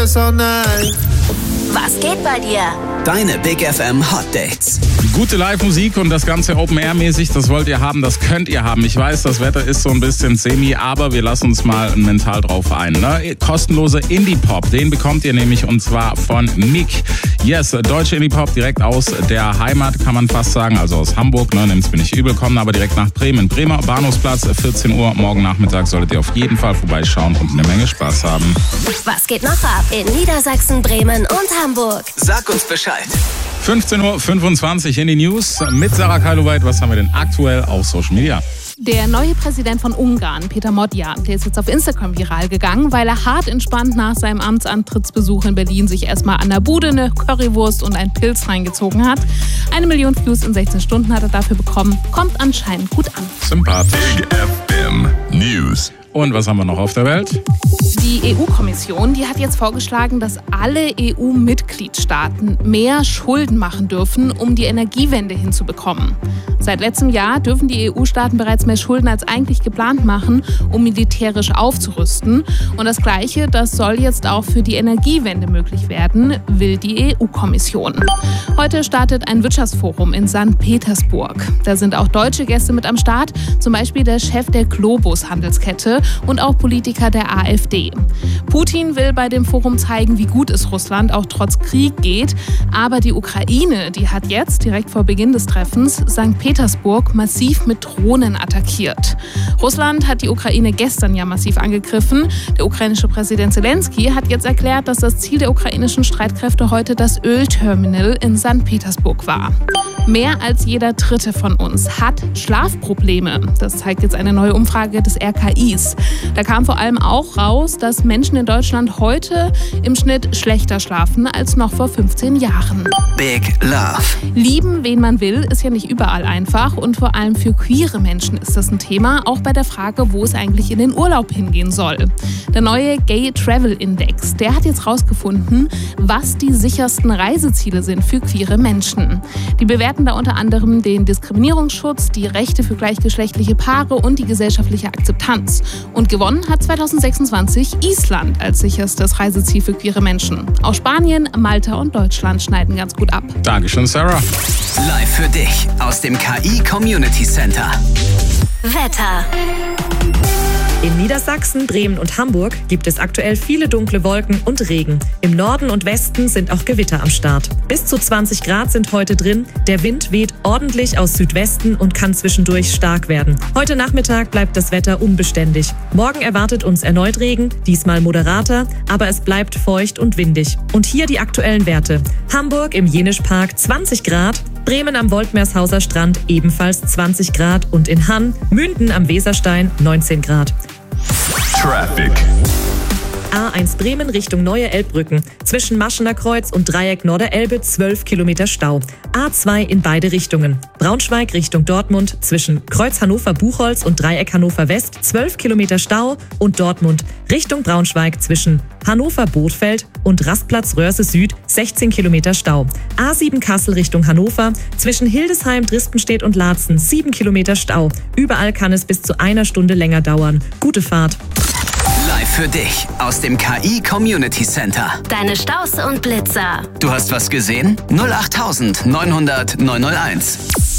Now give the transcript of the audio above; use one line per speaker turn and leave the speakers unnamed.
Was geht bei dir?
Deine Big FM Hot Dates.
Gute Live-Musik und das Ganze Open-Air-mäßig, das wollt ihr haben, das könnt ihr haben. Ich weiß, das Wetter ist so ein bisschen semi, aber wir lassen uns mal mental drauf ein. Ne? Kostenlose Indie-Pop, den bekommt ihr nämlich und zwar von Nick. Yes, deutsche Indie-Pop direkt aus der Heimat, kann man fast sagen, also aus Hamburg. Ne? Nimmt's mir nicht übel, kommen aber direkt nach Bremen. Bremer Bahnhofsplatz, 14 Uhr, morgen Nachmittag solltet ihr auf jeden Fall vorbeischauen und eine Menge Spaß haben.
Was geht noch ab in Niedersachsen, Bremen und Hamburg?
Sag uns Bescheid.
15.25 Uhr in die News mit Sarah Kailoweit. Was haben wir denn aktuell auf Social Media?
Der neue Präsident von Ungarn, Peter Magyar, der ist jetzt auf Instagram viral gegangen, weil er hart entspannt nach seinem Amtsantrittsbesuch in Berlin sich erstmal an der Bude eine Currywurst und einen Pilz reingezogen hat. 1 Million Views in 16 Stunden hat er dafür bekommen. Kommt anscheinend gut an.
Sympathisch.
Big FM News.
Und was haben wir noch auf der Welt?
Die EU-Kommission, die hat jetzt vorgeschlagen, dass alle EU-Mitgliedstaaten mehr Schulden machen dürfen, um die Energiewende hinzubekommen. Seit letztem Jahr dürfen die EU-Staaten bereits mehr Schulden als eigentlich geplant machen, um militärisch aufzurüsten. Und das Gleiche, das soll jetzt auch für die Energiewende möglich werden, will die EU-Kommission. Heute startet ein Wirtschaftsforum in St. Petersburg. Da sind auch deutsche Gäste mit am Start, zum Beispiel der Chef der Globus-Handelskette und auch Politiker der AfD. Putin will bei dem Forum zeigen, wie gut es Russland auch trotz Krieg geht. Aber die Ukraine, die hat jetzt direkt vor Beginn des Treffens St. Petersburg massiv mit Drohnen attackiert. Russland hat die Ukraine gestern ja massiv angegriffen. Der ukrainische Präsident Zelensky hat jetzt erklärt, dass das Ziel der ukrainischen Streitkräfte heute das Ölterminal in St. Petersburg war. Mehr als jeder Dritte von uns hat Schlafprobleme. Das zeigt jetzt eine neue Umfrage des RKIs. Da kam vor allem auch raus, dass Menschen in Deutschland heute im Schnitt schlechter schlafen als noch vor 15 Jahren.
Big Love.
Lieben, wen man will, ist ja nicht überall einfach und vor allem für queere Menschen ist das ein Thema, auch bei der Frage, wo es eigentlich in den Urlaub hingehen soll. Der neue Gay Travel Index, der hat jetzt rausgefunden, was die sichersten Reiseziele sind für queere Menschen. Die bewerten da unter anderem den Diskriminierungsschutz, die Rechte für gleichgeschlechtliche Paare und die gesellschaftliche Akzeptanz. Und gewonnen hat 2026 Island als sicherstes Reiseziel für queere Menschen. Auch Spanien, Malta und Deutschland schneiden ganz gut ab.
Dankeschön, Sarah.
Live für dich aus dem KI Community Center.
Wetter.
In Niedersachsen, Bremen und Hamburg gibt es aktuell viele dunkle Wolken und Regen. Im Norden und Westen sind auch Gewitter am Start. Bis zu 20 Grad sind heute drin. Der Wind weht ordentlich aus Südwesten und kann zwischendurch stark werden. Heute Nachmittag bleibt das Wetter unbeständig. Morgen erwartet uns erneut Regen, diesmal moderater, aber es bleibt feucht und windig. Und hier die aktuellen Werte. Hamburg im Jenischpark 20 Grad, Bremen am Woltmershauser Strand ebenfalls 20 Grad und in Hann, Münden am Weserstein 19 Grad.
Traffic.
A1 Bremen Richtung Neue Elbbrücken. Zwischen Maschener Kreuz und Dreieck Norderelbe 12 Kilometer Stau. A2 in beide Richtungen. Braunschweig Richtung Dortmund zwischen Kreuz Hannover-Buchholz und Dreieck Hannover West 12 Kilometer Stau und Dortmund Richtung Braunschweig zwischen Hannover-Bothfeld und Rastplatz Röhrse Süd 16 Kilometer Stau. A7 Kassel Richtung Hannover zwischen Hildesheim, Drispenstedt und Laatzen 7 Kilometer Stau. Überall kann es bis zu einer Stunde länger dauern. Gute Fahrt.
Live für dich aus dem KI Community Center.
Deine Staus und Blitzer.
Du hast was gesehen? 08900 901.